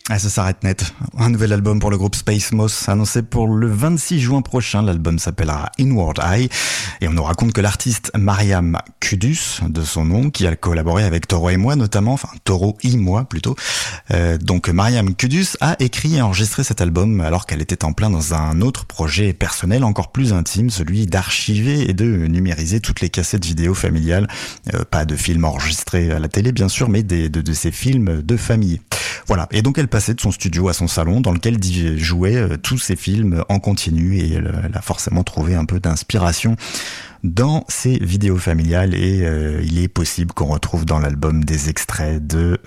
Ah, ça s'arrête net. Un nouvel album pour le groupe Space Moss, annoncé pour le 26 juin prochain. L'album s'appellera Inward Eye. Et on nous raconte que l'artiste Mariam Kudus, de son nom, qui a collaboré avec Toro et moi notamment, enfin Toro et moi plutôt. Donc Mariam Kudus a écrit et enregistré cet album alors qu'elle était en plein dans un autre projet personnel encore plus intime, celui d'archiver et de numériser toutes les cassettes vidéo familiales. Pas de films enregistrés à la télé bien sûr, mais de ces films de famille. Voilà, et donc elle passait de son studio à son salon dans lequel jouait tous ses films en continu et elle a forcément trouvé un peu d'inspiration dans ses vidéos familiales et il est possible qu'on retrouve dans l'album des extraits de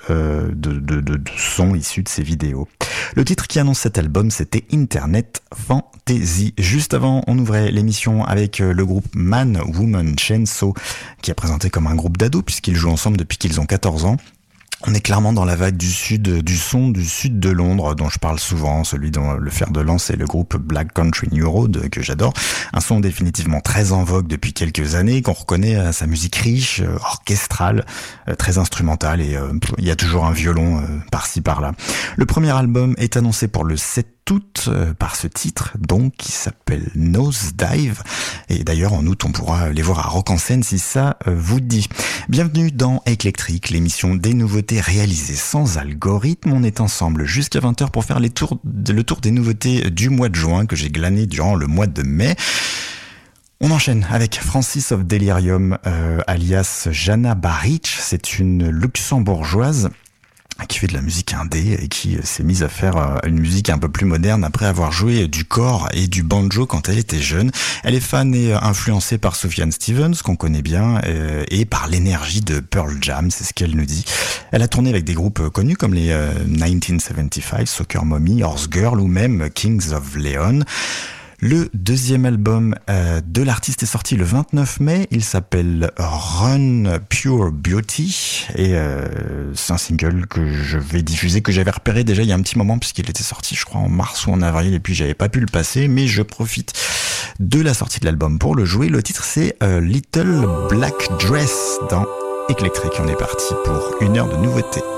sons issus de ces vidéos. Le titre qui annonce cet album, c'était Internet Fantasy. Juste avant, on ouvrait l'émission avec le groupe Man Woman Chainsaw qui a présenté comme un groupe d'ados puisqu'ils jouent ensemble depuis qu'ils ont 14 ans. On est clairement dans la vague du sud, du son du sud de Londres, dont je parle souvent, celui dont le fer de lance est le groupe Black Country New Road, que j'adore. Un son définitivement très en vogue depuis quelques années, qu'on reconnaît à sa musique riche, orchestrale, très instrumentale, et il y a toujours un violon par-ci par-là. Le premier album est annoncé pour le 7 août par ce titre, donc, qui s'appelle Nosedive. Et d'ailleurs, en août, on pourra les voir à Rock en Seine si ça vous dit. Bienvenue dans Eclectric, l'émission des nouveautés réalisées sans algorithme. On est ensemble jusqu'à 20h pour faire le tour des nouveautés du mois de juin que j'ai glané durant le mois de mai. On enchaîne avec Francis of Delirium, alias Jana Baric. C'est une luxembourgeoise qui fait de la musique indé et qui s'est mise à faire une musique un peu plus moderne après avoir joué du cor et du banjo quand elle était jeune. Elle est fan et influencée par Sufjan Stevens, qu'on connaît bien, et par l'énergie de Pearl Jam, c'est ce qu'elle nous dit. Elle a tourné avec des groupes connus comme les 1975, Soccer Mommy, Horse Girl ou même Kings of Leon. Le deuxième album de l'artiste est sorti le 29 mai. Il s'appelle Run Pure Beauty et c'est un single que je vais diffuser, que j'avais repéré déjà il y a un petit moment puisqu'il était sorti je crois en mars ou en avril et puis j'avais pas pu le passer, mais je profite de la sortie de l'album pour le jouer. Le titre c'est Little Black Dress dans Eclectric. On est parti pour une heure de nouveautés.